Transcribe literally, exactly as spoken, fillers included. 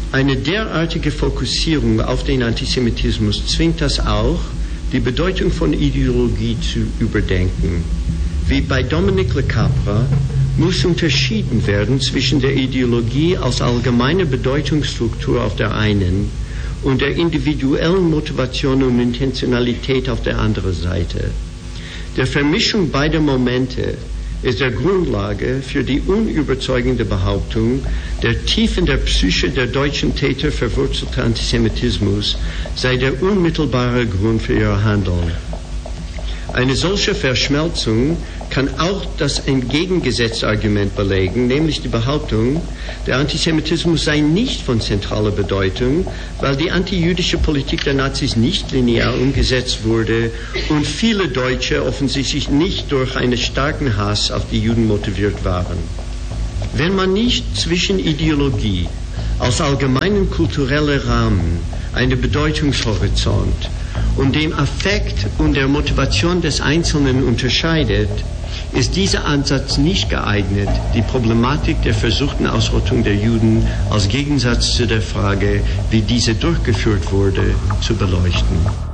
Eine derartige Fokussierung auf den Antisemitismus zwingt das auch, die Bedeutung von Ideologie zu überdenken. Wie bei Dominique Le Capra muss unterschieden werden zwischen der Ideologie als allgemeine Bedeutungsstruktur auf der einen und der individuellen Motivation und Intentionalität auf der anderen Seite. Der Vermischung beider Momente ist der Grundlage für die unüberzeugende Behauptung, der tief in der Psyche der deutschen Täter verwurzelte Antisemitismus sei der unmittelbare Grund für ihr Handeln. Eine solche Verschmelzung kann auch das entgegengesetzte Argument belegen, nämlich die Behauptung, der Antisemitismus sei nicht von zentraler Bedeutung, weil die antijüdische Politik der Nazis nicht linear umgesetzt wurde und viele Deutsche offensichtlich nicht durch einen starken Hass auf die Juden motiviert waren. Wenn man nicht zwischen Ideologie als allgemeinen kultureller Rahmen, einen Bedeutungshorizont und dem Affekt und der Motivation des Einzelnen unterscheidet, ist dieser Ansatz nicht geeignet, die Problematik der versuchten Ausrottung der Juden als Gegensatz zu der Frage, wie diese durchgeführt wurde, zu beleuchten.